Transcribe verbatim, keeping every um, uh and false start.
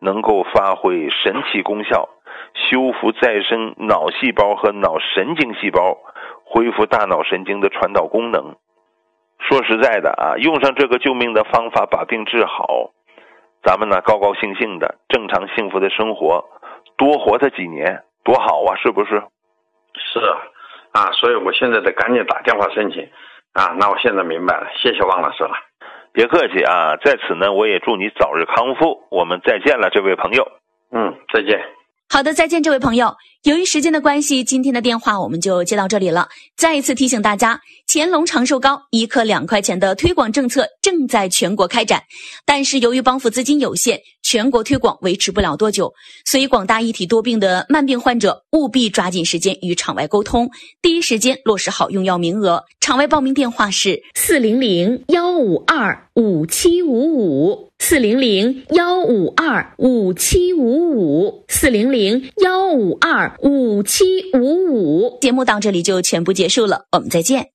能够发挥神奇功效，修复再生脑细胞和脑神经细胞，恢复大脑神经的传导功能。说实在的啊，用上这个救命的方法把病治好，咱们呢高高兴兴的正常幸福的生活，多活他几年多好啊，是不是？ 是啊，所以我现在得赶紧打电话申请啊。那我现在明白了，谢谢王老师了。 别客气啊，在此呢我也祝你早日康复。我们再见了，这位朋友。 嗯，再见。 好的，再见，这位朋友。由于时间的关系，今天的电话我们就接到这里了。再一次提醒大家，乾隆长寿膏一克两块钱的推广政策正在全国开展，但是由于帮扶资金有限，全国推广维持不了多久，所以广大一体多病的慢病患者务必抓紧时间与场外沟通，第一时间落实好用药名额。场外报名电话是四零零幺五二五七五五，四零零幺五二五七五五，四零零幺五二五七五五。节目到这里就全部结束了，我们再见。